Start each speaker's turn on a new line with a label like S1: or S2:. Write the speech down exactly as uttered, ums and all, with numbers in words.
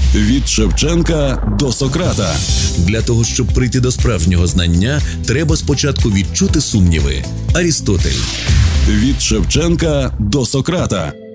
S1: Від Шевченка до Сократа.
S2: Для того, щоб прийти до справжнього знання, треба спочатку відчути сумніви. Арістотель.
S1: Від Шевченка до Сократа.